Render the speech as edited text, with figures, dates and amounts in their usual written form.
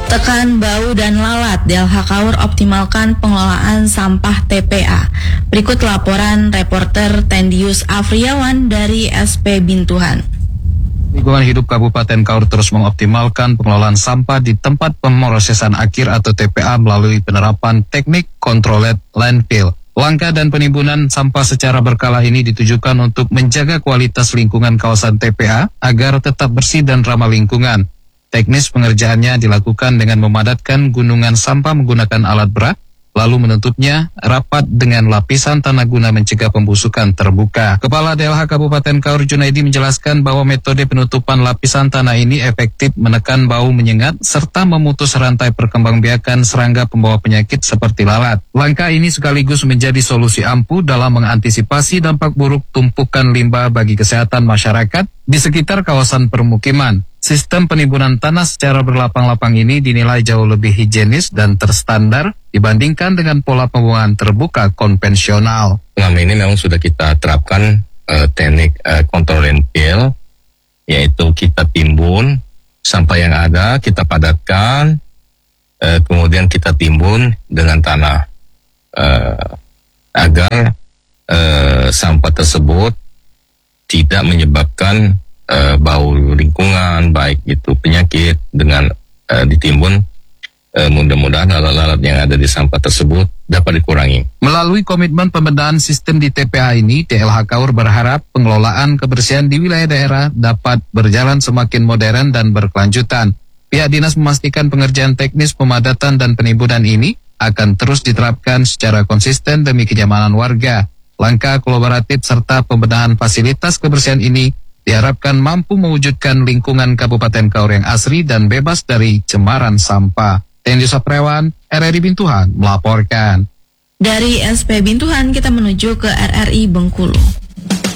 Tekan bau dan lalat, DLH Kaur optimalkan pengelolaan sampah TPA. Berikut laporan reporter Tendius Afriawan dari SP Bintuhan. Lingkungan Hidup Kabupaten Kaur terus mengoptimalkan pengelolaan sampah di tempat pemrosesan akhir atau TPA melalui penerapan teknik controlled landfill. Langkah dan penimbunan sampah secara berkala ini ditujukan untuk menjaga kualitas lingkungan kawasan TPA agar tetap bersih dan ramah lingkungan. Teknis pengerjaannya dilakukan dengan memadatkan gunungan sampah menggunakan alat berat, lalu menutupnya rapat dengan lapisan tanah guna mencegah pembusukan terbuka. Kepala DLH Kabupaten Kaur Junaidi menjelaskan bahwa metode penutupan lapisan tanah ini efektif menekan bau menyengat serta memutus rantai perkembangbiakan serangga pembawa penyakit seperti lalat. Langkah ini sekaligus menjadi solusi ampuh dalam mengantisipasi dampak buruk tumpukan limbah bagi kesehatan masyarakat di sekitar kawasan permukiman. Sistem penimbunan tanah secara berlapang-lapang ini dinilai jauh lebih higienis dan terstandar dibandingkan dengan pola pembuangan terbuka konvensional. Selama ini memang sudah kita terapkan teknik control landfill, yaitu kita timbun sampah yang ada, kita padatkan, kemudian kita timbun dengan tanah agar sampah tersebut tidak menyebabkan bau lingkungan, baik itu penyakit dengan ditimbun, mudah-mudahan lalat-lalat yang ada di sampah tersebut dapat dikurangi. Melalui komitmen pembenahan sistem di TPA ini, DLH Kaur berharap pengelolaan kebersihan di wilayah daerah dapat berjalan semakin modern dan berkelanjutan. Pihak dinas memastikan pengerjaan teknis pemadatan dan penimbunan ini akan terus diterapkan secara konsisten demi kenyamanan warga. Langkah kolaboratif serta pembenahan fasilitas kebersihan ini diharapkan mampu mewujudkan lingkungan Kabupaten Kaur yang asri dan bebas dari cemaran sampah. Tendius Afriawan, RRI Bintuhan melaporkan. Dari SP Bintuhan kita menuju ke RRI Bengkulu.